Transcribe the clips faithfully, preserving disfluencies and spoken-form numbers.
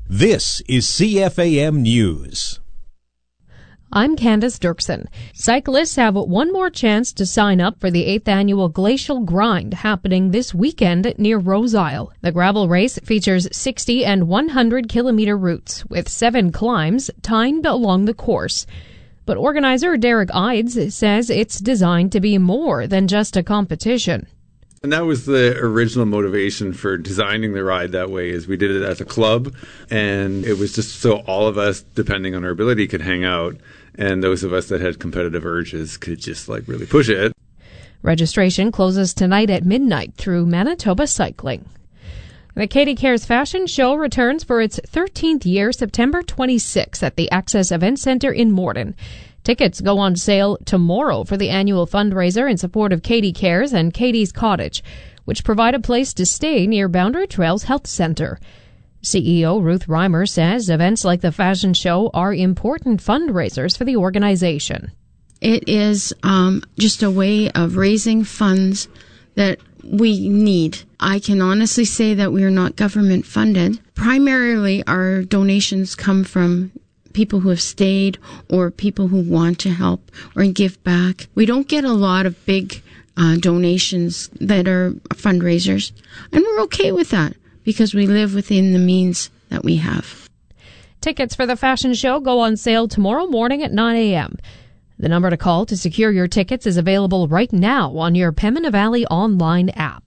This is C F A M News. I'm Candace Dirksen. Cyclists have one more chance to sign up for the eighth annual Glacial Grind happening this weekend near Rose Isle. The gravel race features sixty and one hundred kilometer routes with seven climbs timed along the course. But organizer Derek Ides says it's designed to be more than just a competition. And that was the original motivation for designing the ride that way, is we did it as a club, and it was just so all of us, depending on our ability, could hang out, and those of us that had competitive urges could just like really push it. Registration closes tonight at midnight through Manitoba Cycling. The Katie Cares Fashion Show returns for its thirteenth year September twenty-sixth at the Access Event Center in Morden. Tickets go on sale tomorrow for the annual fundraiser in support of Katie Cares and Katie's Cottage, which provide a place to stay near Boundary Trails Health Center. C E O Ruth Reimer says events like the fashion show are important fundraisers for the organization. It is um, just a way of raising funds that we need. I can honestly say that we are not government funded. Primarily, our donations come from people who have stayed or people who want to help or give back. We don't get a lot of big uh, donations that are fundraisers, and we're okay with that because we live within the means that we have. Tickets for the fashion show go on sale tomorrow morning at nine a.m. The number to call to secure your tickets is available right now on your Pembina Valley online app.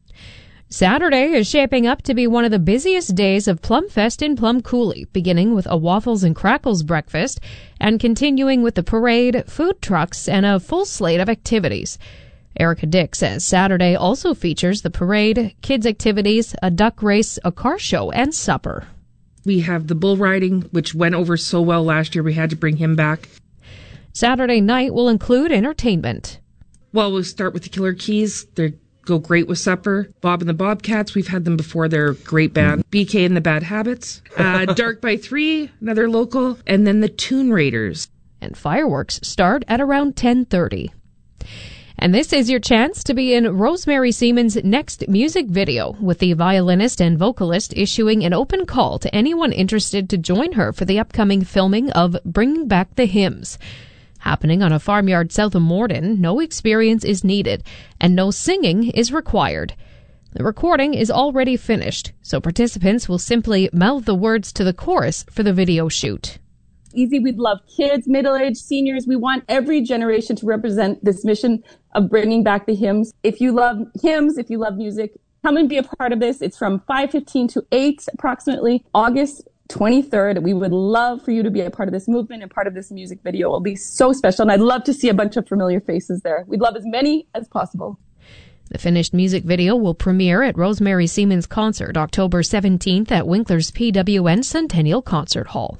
Saturday is shaping up to be one of the busiest days of Plum Fest in Plum Coulee, beginning with a waffles and crackles breakfast and continuing with the parade, food trucks, and a full slate of activities. Erica Dick says Saturday also features the parade, kids' activities, a duck race, a car show, and supper. We have the bull riding, which went over so well last year we had to bring him back. Saturday night will include entertainment. Well, we'll start with the Killer Keys. They're go great with supper. Bob and the Bobcats, we've had them before. They're a great band. B K and the Bad Habits. Uh, Dark by Three, another local. And then the Toon Raiders. And fireworks start at around ten thirty. And this is your chance to be in Rosemary Seaman's next music video, with the violinist and vocalist issuing an open call to anyone interested to join her for the upcoming filming of Bringing Back the Hymns. Happening on a farmyard south of Morden, no experience is needed, and no singing is required. The recording is already finished, so participants will simply mouth the words to the chorus for the video shoot. Easy, we'd love kids, middle-aged, seniors. We want every generation to represent this mission of bringing back the hymns. If you love hymns, if you love music, come and be a part of this. It's from five fifteen to eight, approximately, August twenty-third. We would love for you to be a part of this movement and part of this music video. It will be so special, and I'd love to see a bunch of familiar faces there. We'd love as many as possible. The finished music video will premiere at Rosemary Seaman's concert October seventeenth at Winkler's P W N Centennial Concert Hall.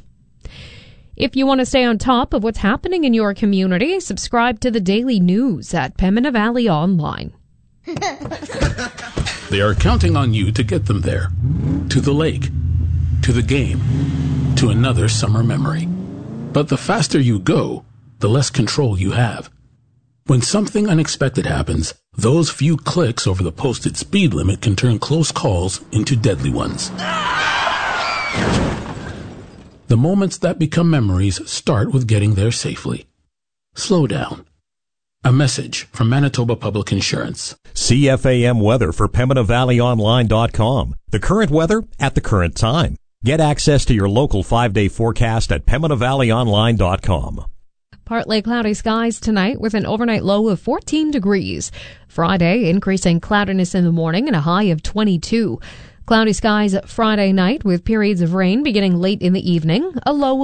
If you want to stay on top of what's happening in your community, subscribe to the daily news at Pembina Valley Online. They are counting on you to get them there, to the lake, to the game, to another summer memory. But the faster you go, the less control you have. When something unexpected happens, those few clicks over the posted speed limit can turn close calls into deadly ones. The moments that become memories start with getting there safely. Slow down. A message from Manitoba Public Insurance. C F A M weather for Pembina Valley Online dot com. The current weather at the current time. Get access to your local five-day forecast at Pembina Valley Online dot com. Partly cloudy skies tonight with an overnight low of fourteen degrees. Friday, increasing cloudiness in the morning and a high of twenty-two. Cloudy skies Friday night with periods of rain beginning late in the evening, a low